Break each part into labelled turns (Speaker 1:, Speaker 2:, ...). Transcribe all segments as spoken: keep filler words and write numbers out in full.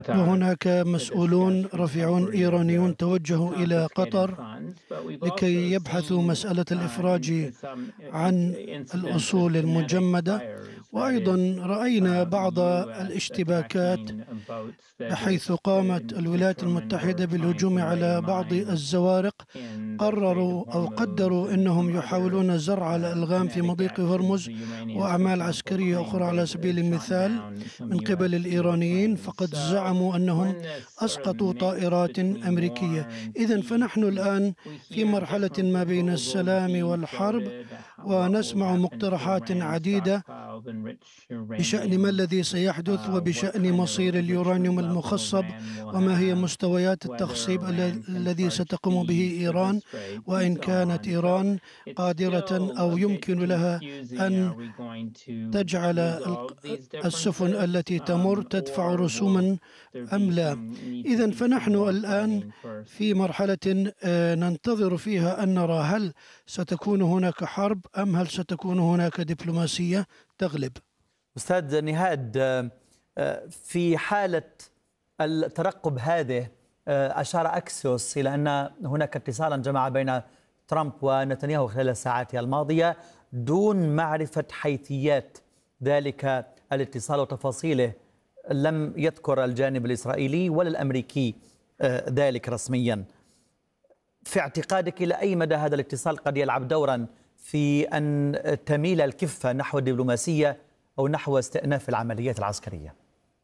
Speaker 1: وهناك مسؤولون رفيعون إيرانيون توجهوا إلى قطر لكي يبحثوا مسألة الإفراج عن الأصول المجمدة. وأيضا رأينا بعض الاشتباكات بحيث قامت الولايات المتحدة بالهجوم على بعض الزوارق. قرروا أو قدروا أنهم يحاولون زرع الألغام في مضيق هرمز وأعمال عسكرية أخرى على سبيل المثال من قبل الإيرانيين، فقد زعموا أنهم أسقطوا طائرات أمريكية. إذن فنحن الآن في مرحلة ما بين السلام والحرب، ونسمع مقترحات عديدة بشأن ما الذي سيحدث وبشأن مصير اليورانيوم المخصب وما هي مستويات التخصيب الذي ستقوم به إيران، وإن كانت إيران قادرة أو يمكن لها أن تجعل السفن التي تمر تدفع رسوما أم لا. إذن فنحن الآن في مرحلة ننتظر فيها أن نرى هل ستكون هناك حرب أم هل ستكون هناك دبلوماسية تغلب.
Speaker 2: أستاذ نهاد، في حالة الترقب هذه أشار أكسيوس إلى أن هناك اتصالا جمع بين ترامب ونتنياهو خلال الساعات الماضية دون معرفة حيثيات ذلك الاتصال وتفاصيله. لم يذكر الجانب الإسرائيلي ولا الأمريكي ذلك رسميا. في اعتقادك إلى أي مدى هذا الاتصال قد يلعب دورا في أن تميل الكفة نحو الدبلوماسية أو نحو استئناف العمليات العسكرية؟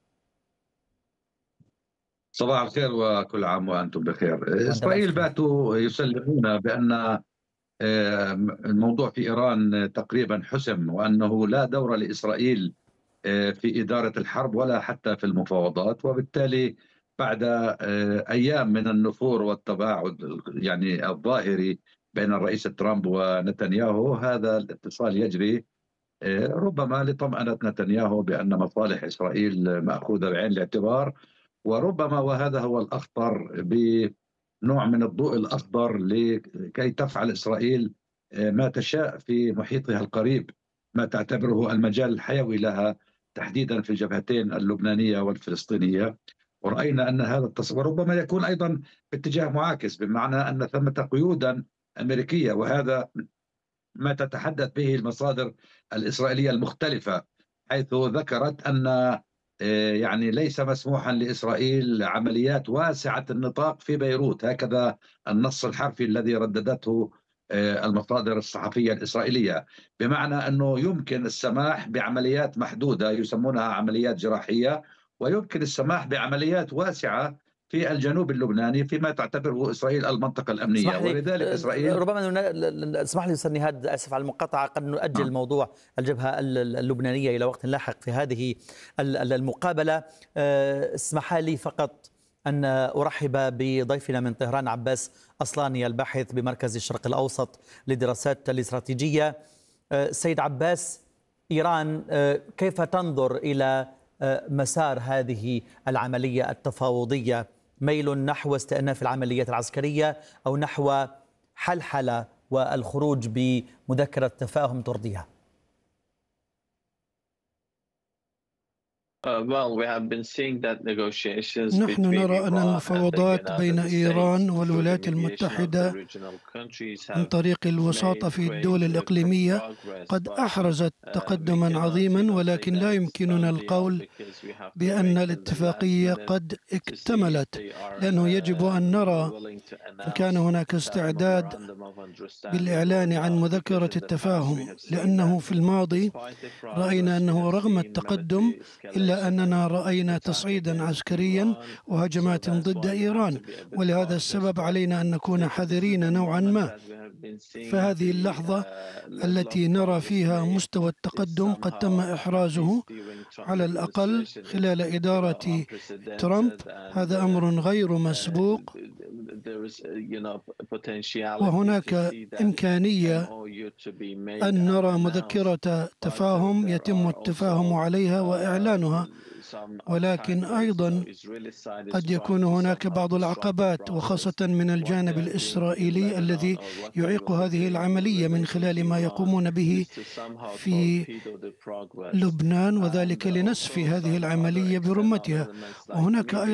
Speaker 3: صباح الخير وكل عام وأنتم بخير. إسرائيل باتوا يسلمون بأن الموضوع في إيران تقريبا حسم، وأنه لا دور لإسرائيل في إدارة الحرب ولا حتى في المفاوضات. وبالتالي بعد أيام من النفور والتباعد يعني الظاهري بين الرئيس ترامب ونتنياهو، هذا الاتصال يجري ربما لطمأنة نتنياهو بأن مصالح إسرائيل مأخوذة بعين الاعتبار، وربما وهذا هو الأخطر بنوع من الضوء الأخضر لكي تفعل إسرائيل ما تشاء في محيطها القريب، ما تعتبره المجال الحيوي لها تحديدا في الجبهتين اللبنانية والفلسطينية. ورأينا أن هذا التصور ربما يكون أيضا باتجاه معاكس، بمعنى أن ثمة قيودا أمريكية، وهذا ما تتحدث به المصادر الإسرائيلية المختلفة، حيث ذكرت أن يعني ليس مسموحا لإسرائيل عمليات واسعة النطاق في بيروت، هكذا النص الحرفي الذي رددته المصادر الصحفية الإسرائيلية، بمعنى أنه يمكن السماح بعمليات محدودة يسمونها عمليات جراحية، ويمكن السماح بعمليات واسعة في الجنوب اللبناني فيما تعتبره إسرائيل المنطقة الأمنية. ولذلك إسرائيل
Speaker 2: ربما اسمح لي أستاذ نهاد، أسف على المقاطعة، قد نؤجل آه. موضوع الجبهة اللبنانية إلى وقت لاحق في هذه المقابلة. اسمح لي فقط أن أرحب بضيفنا من طهران عباس أصلاني، الباحث بمركز الشرق الأوسط للدراسات الاستراتيجية. سيد عباس، إيران كيف تنظر إلى مسار هذه العملية التفاوضية؟ ميل نحو استئناف العمليات العسكرية أو نحو حلحلة والخروج بمذكرة تفاهم ترضيها؟
Speaker 1: نحن نرى أن المفاوضات بين إيران والولايات المتحدة عن طريق الوساطة في الدول الإقليمية قد أحرزت تقدما عظيما، ولكن لا يمكننا القول بأن الاتفاقية قد اكتملت، لأنه يجب أن نرى إن كان هناك استعداد بالإعلان عن مذكرة التفاهم، لأنه في الماضي رأينا أنه رغم التقدم إلا أننا رأينا تصعيدا عسكريا وهجمات ضد إيران، ولهذا السبب علينا أن نكون حذرين نوعا ما. فهذه اللحظة التي نرى فيها مستوى التقدم قد تم إحرازه على الأقل خلال إدارة ترامب، هذا أمر غير مسبوق، وهناك إمكانية أن نرى مذكرة تفاهم يتم التفاهم عليها وإعلانها، ولكن أيضا قد يكون هناك بعض العقبات، وخاصة من الجانب الإسرائيلي الذي يعيق هذه العملية من خلال ما يقومون به في لبنان، وذلك لنسف هذه العملية برمتها. وهناك أيضا